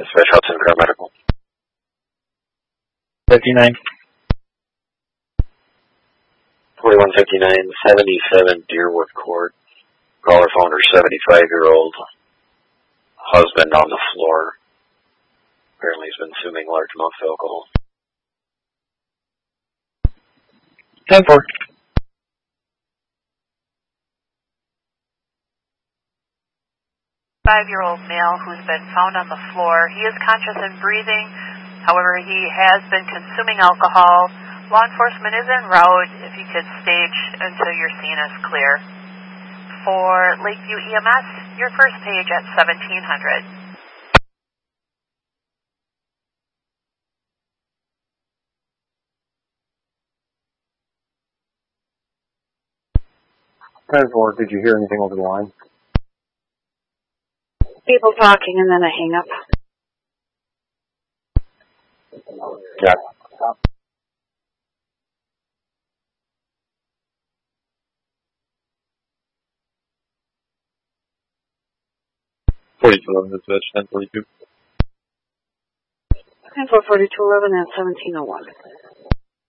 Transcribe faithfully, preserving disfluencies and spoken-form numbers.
Dispatch Hudson Paramedical. fifty-nine. forty-one fifty-nine, seventy-seven Deerwood Court. Caller phoned her seventy-five-year-old husband on the floor. Apparently he's been consuming large amounts of alcohol. ten four. Five-year-old male who's been found on the floor. He is conscious and breathing. However, he has been consuming alcohol. Law enforcement is en route. If you could stage until your scene is clear. For Lakeview E M S, your first page at seventeen hundred. ten four, did you hear anything over the line? People talking and then I hang up. Yeah. forty-two eleven dispatch, ten forty-two. ten four forty-two eleven at seventeen oh one.